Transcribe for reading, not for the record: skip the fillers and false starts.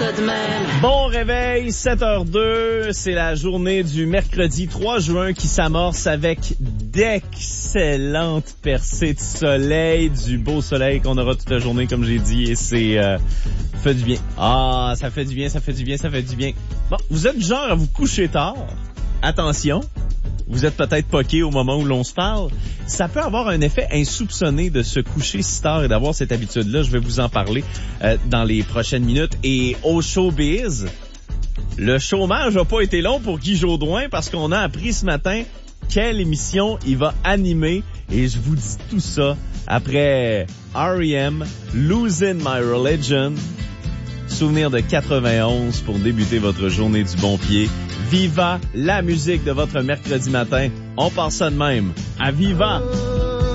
ça de même. Bon réveil, 7h02, c'est la journée du mercredi 3 juin qui s'amorce avec d'excellentes percées de soleil, du beau soleil qu'on aura toute la journée comme j'ai dit et c'est fait du bien. Ah, ça fait du bien, ça fait du bien, ça fait du bien. Bon, vous êtes du genre à vous coucher tard. Attention. Vous êtes peut-être poqué au moment où l'on se parle. Ça peut avoir un effet insoupçonné de se coucher si tard et d'avoir cette habitude-là. Je vais vous en parler dans les prochaines minutes. Et au showbiz, le chômage n'a pas été long pour Guy Jodoin parce qu'on a appris ce matin quelle émission il va animer. Et je vous dis tout ça après R.E.M., Losing My Religion. Souvenir de 91 pour débuter votre journée du bon pied. Viva la musique de votre mercredi matin. On part ça de même. À Viva!